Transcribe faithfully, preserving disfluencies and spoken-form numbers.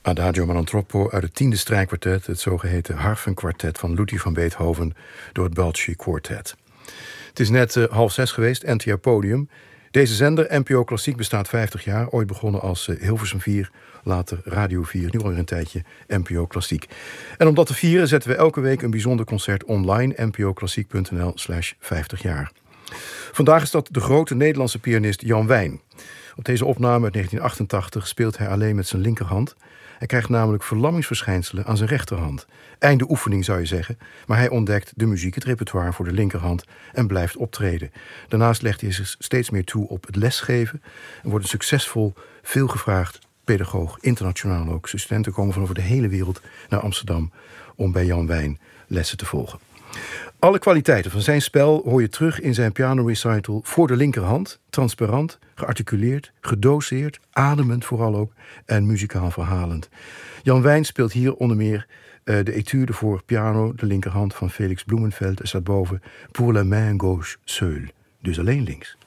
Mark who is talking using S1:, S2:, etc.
S1: Adagio man troppo uit het tiende strijkkwartet, het zogeheten harfenkwartet van Ludwig van Beethoven door het Balchi Quartet. Het is net uh, half zes geweest, N T R Podium. Deze zender, N P O Klassiek, bestaat vijftig jaar. Ooit begonnen als uh, Hilversum vier, later Radio vier, nu alweer een tijdje N P O Klassiek. En om dat te vieren zetten we elke week een bijzonder concert online, npoklassiek.nl slash 50 jaar. Vandaag is dat de grote Nederlandse pianist Jan Wijn. Op deze opname uit negentien achtentachtig speelt hij alleen met zijn linkerhand. Hij krijgt namelijk verlammingsverschijnselen aan zijn rechterhand. Einde oefening zou je zeggen, maar hij ontdekt de muziek, het repertoire voor de linkerhand en blijft optreden. Daarnaast legt hij zich steeds meer toe op het lesgeven en wordt een succesvol, veelgevraagd pedagoog, internationaal ook. Zijn studenten komen van over de hele wereld naar Amsterdam om bij Jan Wijn lessen te volgen. Alle kwaliteiten van zijn spel hoor je terug in zijn pianorecital voor de linkerhand. Transparant, gearticuleerd, gedoseerd, ademend vooral ook en muzikaal verhalend. Jan Wijn speelt hier onder meer uh, de etude voor piano, de linkerhand van Felix Blumenfeld. Er staat boven Pour la main gauche seule, dus alleen links.